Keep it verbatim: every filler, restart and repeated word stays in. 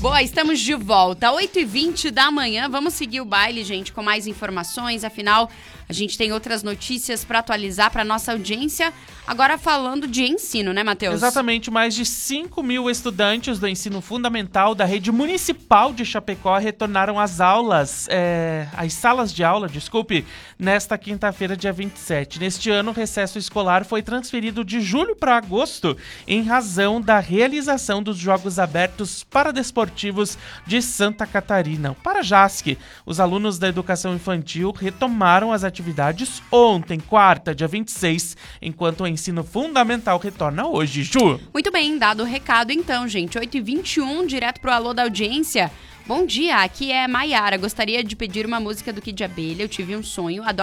Boa, estamos de volta. oito e vinte da manhã. Vamos seguir o baile, gente, com mais informações. Afinal, a gente tem outras notícias para atualizar para nossa audiência. Agora falando de ensino, né, Matheus? Exatamente. Mais de cinco mil estudantes do ensino fundamental da rede municipal de Chapecó retornaram às aulas, é, às salas de aula, desculpe, nesta quinta-feira, dia vinte e sete. Neste ano, o recesso escolar foi transferido de julho para agosto em razão da realização dos Jogos Abertos Paradesportivos de Santa Catarina. O Parajasc, os alunos da educação infantil retomaram as atividades ontem, quarta, dia vinte e seis, enquanto o ensino fundamental retorna hoje. Ju. Muito bem, dado o recado então, gente. oito e vinte e um, direto pro alô da audiência. Bom dia, aqui é Maiara. Gostaria de pedir uma música do Kid Abelha. Eu tive um sonho. Adoro